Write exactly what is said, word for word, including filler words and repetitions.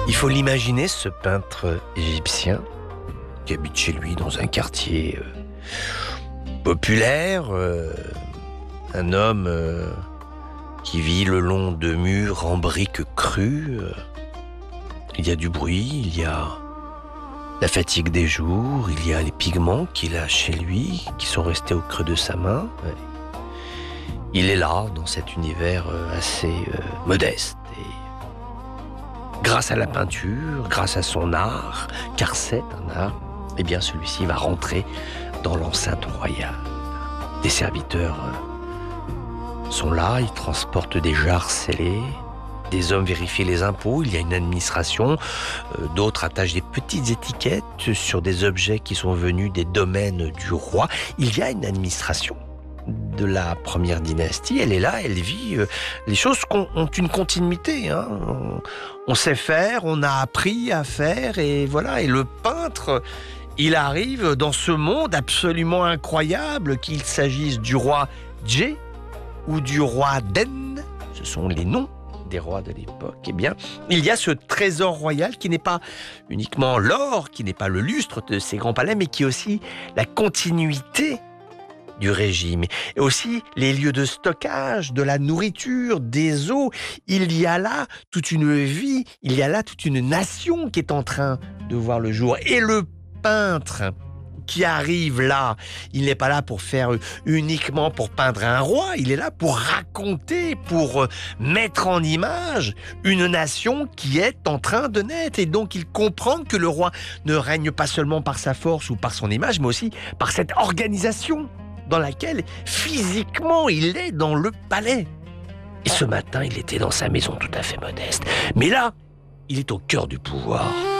Il faut l'imaginer, ce peintre égyptien qui habite chez lui dans un quartier euh, populaire, euh, un homme euh, qui vit le long de murs en briques crues. Euh, il y a du bruit, il y a la fatigue des jours, il y a les pigments qu'il a chez lui, qui sont restés au creux de sa main. Il est là, dans cet univers assez euh, modeste. Et grâce à la peinture, grâce à son art, car c'est un art, eh bien celui-ci va rentrer dans l'enceinte royale. Des serviteurs euh, sont là, ils transportent des jarres scellées. Des hommes vérifient les impôts, il y a une administration, euh, d'autres attachent des petites étiquettes sur des objets qui sont venus des domaines du roi. Il y a une administration de la première dynastie, elle est là, elle vit. Euh, les choses ont, ont une continuité. Hein. On, on sait faire, on a appris à faire, et voilà. Et le peintre, il arrive dans ce monde absolument incroyable, qu'il s'agisse du roi Djé ou du roi Den, ce sont les noms des rois de l'époque. Eh bien, il y a ce trésor royal qui n'est pas uniquement l'or, qui n'est pas le lustre de ces grands palais, mais qui est aussi la continuité du régime. Et aussi les lieux de stockage, de la nourriture, des eaux. Il y a là toute une vie, il y a là toute une nation qui est en train de voir le jour. Et le peintre qui arrive là, il n'est pas là pour faire uniquement pour peindre un roi, il est là pour raconter, pour mettre en image une nation qui est en train de naître. Et donc il comprend que le roi ne règne pas seulement par sa force ou par son image, mais aussi par cette organisation dans laquelle physiquement il est dans le palais. Et ce matin, il était dans sa maison tout à fait modeste. Mais là, il est au cœur du pouvoir.